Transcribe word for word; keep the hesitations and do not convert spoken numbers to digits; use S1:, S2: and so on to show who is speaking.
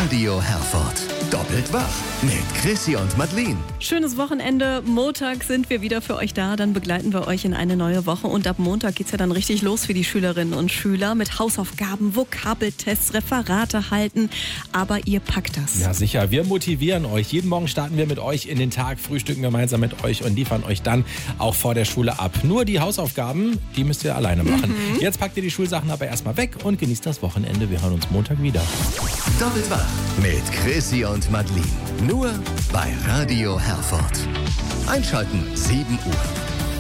S1: Radio Herford. Doppelt wach mit Chrissy und Madeleine.
S2: Schönes Wochenende. Montag sind wir wieder für euch da. Dann begleiten wir euch in eine neue Woche. Und ab Montag geht's ja dann richtig los für die Schülerinnen und Schüler mit Hausaufgaben, Vokabeltests, Referate halten. Aber ihr packt das.
S3: Ja, sicher. Wir motivieren euch. Jeden Morgen starten wir mit euch in den Tag, frühstücken gemeinsam mit euch und liefern euch dann auch vor der Schule ab. Nur die Hausaufgaben, die müsst ihr alleine machen. Mhm. Jetzt packt ihr die Schulsachen aber erstmal weg und genießt das Wochenende. Wir hören uns Montag wieder.
S1: Doppelt wach mit Chrissy und Madeleine. Nur bei Radio Herford. Einschalten sieben Uhr.